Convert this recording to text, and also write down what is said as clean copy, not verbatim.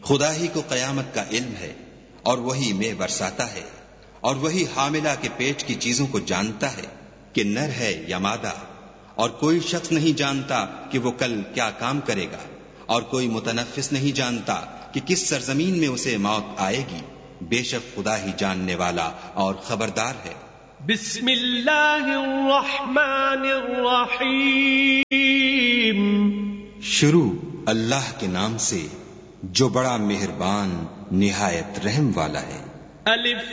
खुदा ही को कयामत का इल्म है और वही मेह बरसाता है और वही हामिला के पेट की चीजों को जानता है कि नर है या मादा, और कोई शख्स नहीं जानता कि वो कल क्या काम करेगा, और कोई मुतनफ्फिस नहीं जानता कि किस सरजमीन में उसे मौत आएगी। बेशक खुदा ही जानने वाला और खबरदार है। बिस्मिल्लाहिर्रहमानिर्रहीम। शुरू अल्लाह के नाम से जो बड़ा मेहरबान निहायत रहम वाला है। अलिफ